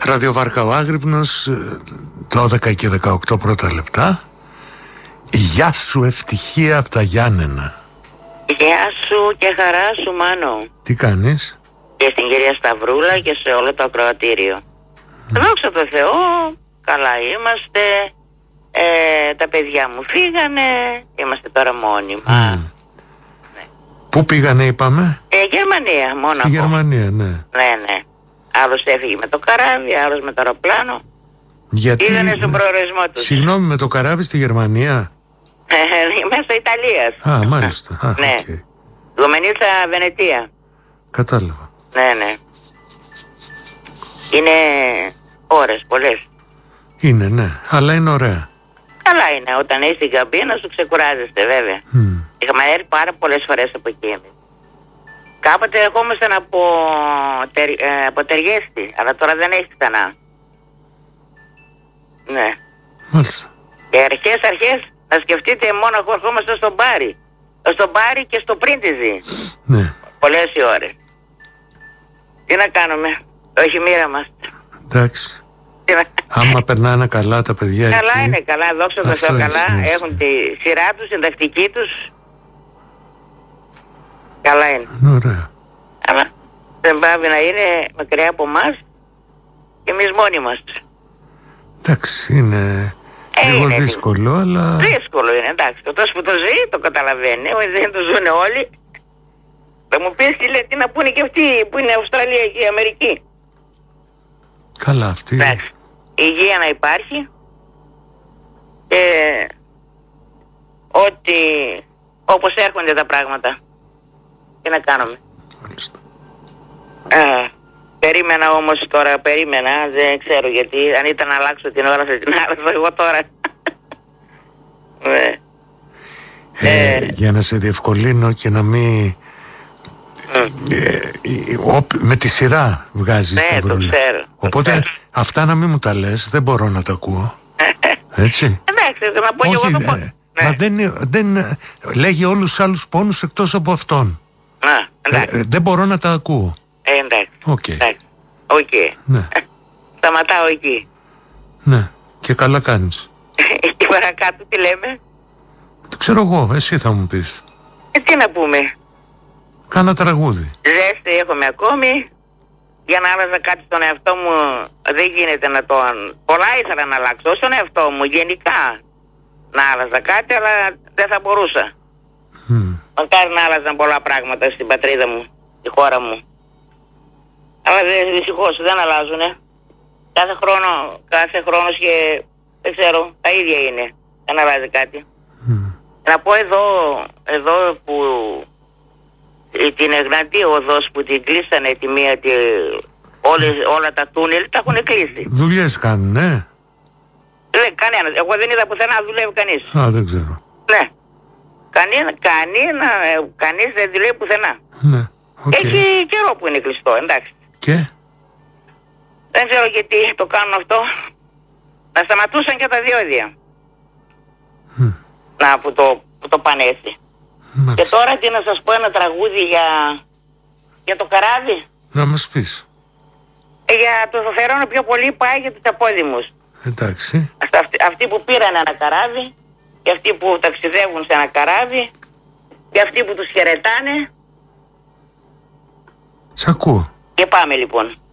Ραδιοβάρκα ο Άγρυπνος, 12 και 18 πρώτα λεπτά. Γεια σου ευτυχία από τα Γιάννενα. Γεια σου και χαρά σου, Μάνο. Τι κάνεις? Και στην κυρία Σταυρούλα και σε όλο το ακροατήριο. Δόξα τω Θεώ, καλά είμαστε. Τα παιδιά μου φύγανε. Είμαστε τώρα μόνιμα. Ναι. Πού πήγανε είπαμε? Γερμανία, μόνο. Στη Γερμανία, ναι. Ναι. Άλλος έφυγε με το καράβι, άλλος με το αεροπλάνο. Γιατί? Πήγανε στον προορισμό τους. Συγγνώμη, με το καράβι στη Γερμανία? Μέσω Ιταλίας. Α, μάλιστα. Ναι. Okay. Γκομενίτσα, Βενετία. Κατάλαβα. Ναι. Είναι ώρες πολλές. Είναι, ναι, αλλά είναι ωραία. Καλά είναι, όταν είσαι στην καμπίνα σου ξεκουράζεστε, βέβαια. Είχαμε έρθει πάρα πολλές φορές από εκεί εμείς. Κάποτε ερχόμασταν από Τεργέστη, αλλά τώρα δεν έχει ξανά. Ναι. Μάλιστα. Και αρχές, να σκεφτείτε, μόνο ερχόμασταν στον Πάρη. Στον Πάρη και στο Πρίντιζι. Ναι. Πολλές οι ώρες. Τι να κάνουμε, όχι μοίρα μας. Εντάξει. Άμα περνάνε καλά τα παιδιά καλά εκεί, είναι, καλά, δόξα τω Θεώ, καλά. Έχουν τη σειρά τους, την τακτική τους. Καλά είναι. Ωραία. Αλλά δεν πάβει να είναι μακριά από εμάς και εμείς μόνοι μας. Εντάξει, είναι λίγο δύσκολο, αλλά... Δύσκολο είναι, εντάξει. Τόσο που το ζει, το καταλαβαίνει. Δεν το ζουν όλοι. Θα μου πεις τι να πούνε και αυτοί που είναι Αυστραλία και η Αμερική. Καλά, αυτή. Εντάξει. Υγεία να υπάρχει και ότι όπως έρχονται τα πράγματα. Τι να κάνουμε. Περίμενα όμως τώρα, δεν ξέρω γιατί. Αν ήταν να αλλάξω την ώρα θα την άλλαζα εγώ τώρα. Για να σε διευκολύνω και να μην... με τη σειρά βγάζει Σταυρούλα. Ναι, το ξέρω. Οπότε αυτά να μην μου τα λες, δεν μπορώ να τα ακούω. Έτσι. Εντάξει, να πω όχι, εγώ το πω. δεν λέγει όλους τους άλλους πόνους εκτός από αυτόν. Δεν μπορώ να τα ακούω. Εντάξει. Οκ. Ναι. Σταματάω εκεί. Ναι, και καλά κάνεις. Και παρακάτω τι λέμε? Το ξέρω εγώ, εσύ θα μου πεις. Τι να πούμε? Κάνα τραγούδι. Ζέστη έχουμε ακόμη. Για να άλλαζα κάτι στον εαυτό μου δεν γίνεται να τον... Πολλά ήθελα να αλλάξω στον εαυτό μου γενικά. Να άλλαζα κάτι, αλλά δεν θα μπορούσα. Μακάρι να άλλαζαν πολλά πράγματα στην πατρίδα μου, στη χώρα μου. Αλλά δυστυχώς δεν αλλάζουνε. Κάθε χρόνο και δεν ξέρω, τα ίδια είναι. Δεν αλλάζει κάτι. Να πω εδώ που την Εγνατία οδός που την κλείσανε τη μία, όλα τα τούνελ τα έχουν κλείσει. Δουλειές κάνουν, ναι. Κανένας. Εγώ δεν είδα πουθενά δουλεύει κανείς. Α, δεν ξέρω. Ναι. Κανείς δεν δουλεύει πουθενά. Ναι. Okay. Έχει καιρό που είναι κλειστό, εντάξει. Και? Δεν ξέρω γιατί το κάνουν αυτό. Να σταματούσαν και τα διόδια. Που το πάνε έτσι. Και τώρα τι να σας πω, ένα τραγούδι για το καράβι. Να μας πεις. Για το αφιερώνω πιο πολύ πάει για τους απόδημους. Εντάξει. Αυτοί που πήραν ένα καράβι και αυτοί που ταξιδεύουν σε ένα καράβι και αυτοί που τους χαιρετάνε. Σ' ακούω. Και πάμε λοιπόν.